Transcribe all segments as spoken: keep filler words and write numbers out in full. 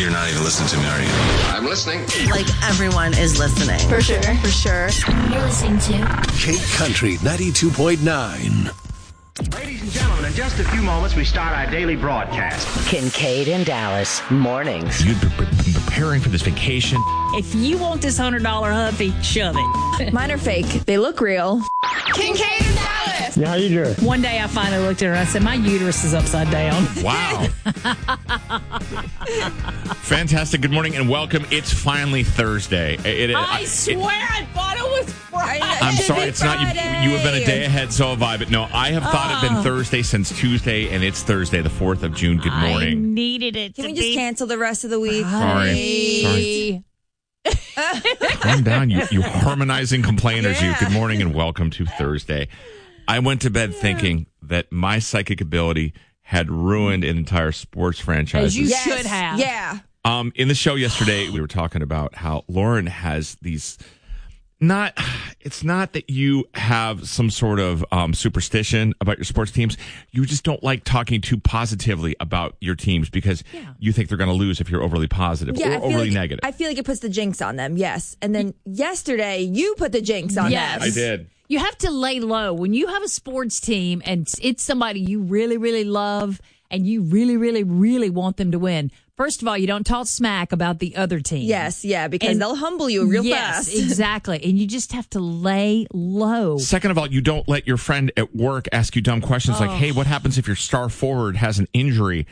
You're not even listening to me, are you? I'm listening. Like everyone is listening. For sure. For sure. You're listening to Cape Country ninety-two point nine. Ladies and gentlemen, in just a few moments, we start our daily broadcast. Kincaid and Dallas, mornings. You've been preparing for this vacation. If you want this one hundred dollar huffy, shove it. Mine are fake. They look real. Kincaid and Dallas. Yeah, how you doing? One day I finally looked at her and I said, my uterus is upside down. Wow. Fantastic. Good morning and welcome. It's finally Thursday. It, it, I it, swear it, I thought it was Friday. I'm sorry, it's not. You, you have been a day ahead, so have I. But no, I have thought oh. it'd been Thursday since Tuesday, and it's Thursday, the fourth of June. Good morning. I needed it Can to we just be cancel the rest of the week? Sorry. Sorry. Calm down, you, you harmonizing complainers. Yeah. You. Good morning and welcome to Thursday. I went to bed yeah. thinking that my psychic ability had ruined an entire sports franchise. As you yes. should have. Yeah. Um, in the show yesterday, we were talking about how Lauren has these. Not, it's not that you have some sort of um, superstition about your sports teams. You just don't like talking too positively about your teams because yeah. you think they're going to lose if you're overly positive yeah, or overly like, negative. I feel like it puts the jinx on them, yes. And then yesterday, you put the jinx on yes. them. I did. You have to lay low. When you have a sports team and it's somebody you really, really love and you really, really, really want them to win, first of all, you don't talk smack about the other team. Yes, yeah, because and they'll humble you real yes, fast. Exactly. And you just have to lay low. Second of all, you don't let your friend at work ask you dumb questions oh. like, hey, what happens if your star forward has an injury?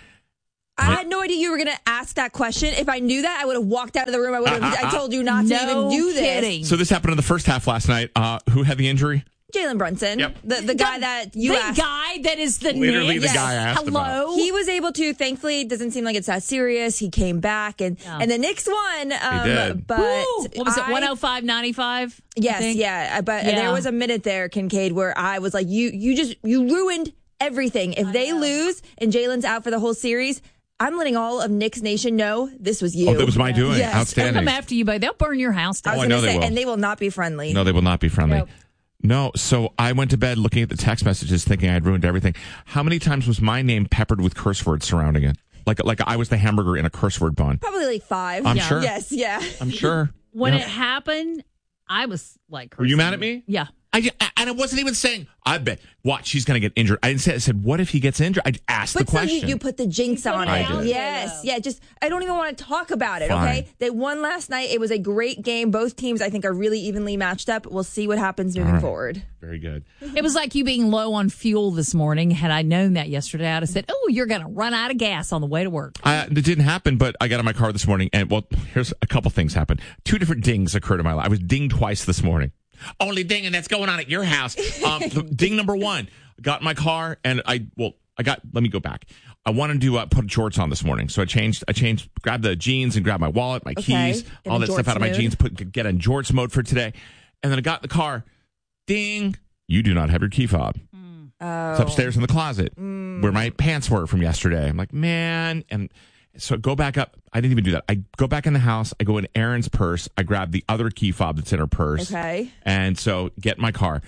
I had no idea you were going to ask that question. If I knew that, I would have walked out of the room. I would have. I told you not to no even do this. Kidding. So this happened in the first half last night. Uh, who had the injury? Jalen Brunson, yep. the the guy that you the asked. guy that is the literally Knicks. the guy I asked Hello. about. He was able to. Thankfully, it doesn't seem like it's that serious. He came back and yeah. and the Knicks won. Um, he did. But Woo! What was it? I, one oh five ninety-five Yes, yeah. But yeah. there was a minute there, Kincaid, where I was like, you you just you ruined everything. If I they know. lose and Jalen's out for the whole series, I'm letting all of Knicks Nation know this was you. Oh, that was my doing. Yes. Outstanding. They'll come after you, but they'll burn your house down. I was Oh, I going know to they say, will. and they will not be friendly. No, they will not be friendly. Nope. No, so I went to bed looking at the text messages thinking I had ruined everything. How many times was my name peppered with curse words surrounding it? Like like I was the hamburger in a curse word bun. Probably like five. I'm yeah. sure. Yes, yeah. I'm sure. When Yep. it happened, I was like, Were you mad at me? Yeah. I, and I wasn't even saying, I bet, watch, she's going to get injured. I didn't say, I said, what if he gets injured? I asked But the so question. you, you put the jinx on I it. did. Yes, yeah. Just I don't even want to talk about it. Fine. Okay, they won last night. It was a great game. Both teams, I think, are really evenly matched up. We'll see what happens moving right. forward. Very good. It was like you being low on fuel this morning. Had I known that yesterday, I'd have said, oh, you're going to run out of gas on the way to work. I, it didn't happen, but I got in my car this morning, and, well, here's a couple things happened. Two different dings occurred in my life. I was dinged twice this morning. Only ding, and that's going on at your house. Um, ding number one, got in my car, and I, well, I got, let me go back. I wanted to uh, put shorts on this morning, so I changed, I changed, grabbed the jeans and grabbed my wallet, my Okay. keys, In all a that stuff jorts out of my mode. jeans, put get in jorts mode for today. And then I got in the car, ding, you do not have your key fob. Oh. It's upstairs in the closet where my pants were from yesterday. I'm like, man. And so go back up. I didn't even do that. I go back in the house. I go in Erin's purse. I grab the other key fob that's in her purse. Okay. And so get in my car.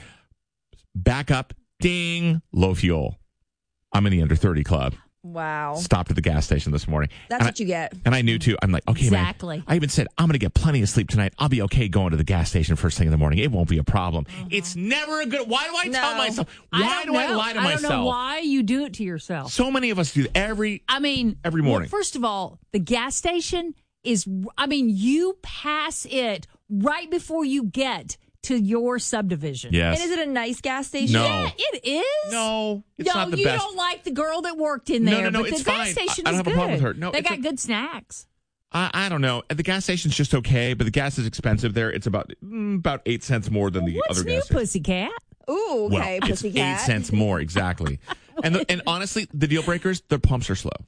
Back up. Ding. Low fuel. I'm in the under thirty club. Wow. Stopped at the gas station this morning. That's And what I, you get. And I knew too. I'm like, okay, Exactly. man. I even said, I'm going to get plenty of sleep tonight. I'll be okay going to the gas station first thing in the morning. It won't be a problem. Uh-huh. It's never a good. Why do I No. tell myself? I Why don't do I know. lie to I myself? don't know why you do it to yourself. So many of us do every. I mean, Every morning. Well, first of all, the gas station is, I mean, you pass it right before you get to your subdivision. Yes. And is it a nice gas station? No. Yeah, it is. No, it's no, not the you best. don't like the girl that worked in No, there. no, no, but it's the gas fine. station I- I don't is have a good. problem with her. No, they it's got a- good snacks. I, I don't know. The gas station's just okay, but the gas is expensive there. It's about mm, about eight cents more than the What's other new, gas station. Pussycat? Ooh, okay, well, it's pussycat. eight cents more exactly. and the, and honestly, the deal breakers, their pumps are slow,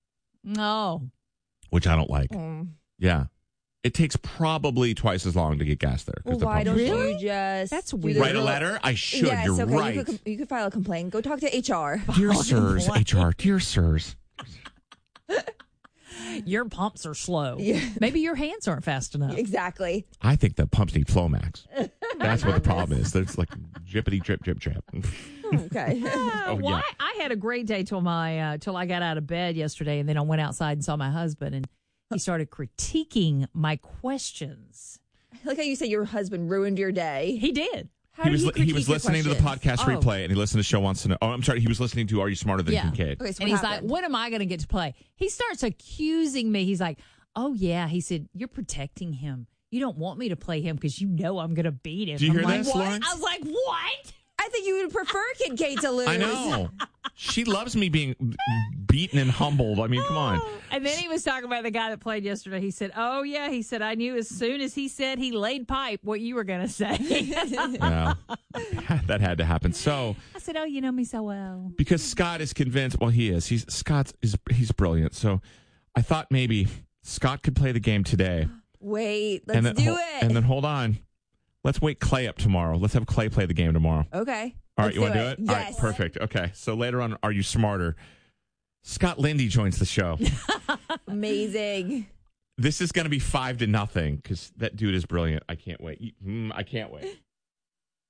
No. which I don't like. Mm. Yeah, it takes probably twice as long to get gas there. 'cause Well, the why pumps don't are slow. you just That's do weird. the Write a little- letter? I should. Yes, You're okay. right. You could, you could file a complaint. Go talk to H R. Dear sirs, H R, dear sirs. Your pumps are slow. Yeah. Maybe your hands aren't fast enough. Exactly. I think the pumps need Flomax. That's what the problem is. There's like drippity drip drip drip. Okay. Oh, well, yeah. I, I had a great day till my uh, till I got out of bed yesterday, and then I went outside and saw my husband, and He started critiquing my questions. I like how you said your husband ruined your day. He did. How He did was he, li- he was critique your listening to the questions? podcast Oh. replay, and he listened to Show Wants to Know. Oh, I'm sorry. He was listening to Are You Smarter Than Yeah. Kincaid? Okay, so And what he's happened? like, when am I going to get to play? He starts accusing me. He's like, oh, yeah. He said, you're protecting him. You don't want me to play him because you know I'm going to beat him. Do you I'm hear like, this, what? Lauren? I was like, what? I think you would prefer Kincaid to lose. I know. She loves me being beaten and humbled. I mean, come on. And then he was talking about the guy that played yesterday. He said, oh, yeah. He said, I knew as soon as he said he laid pipe what you were going to say. Yeah. That had to happen. So, I said, oh, you know me so well. because Scott is convinced, well, he is. He's Scott's is he's brilliant. So, I thought maybe Scott could play the game today. Wait, let's and then, do hol- it. And then hold on. Let's wake Clay up tomorrow. Let's have Clay play the game tomorrow. okay. All right, Let's you want to do it? Yes. All right, perfect. Okay. So later on, Are You Smarter? Scott Lindy joins the show. Amazing. This is going to be five to nothing because that dude is brilliant. I can't wait. Mm, I can't wait.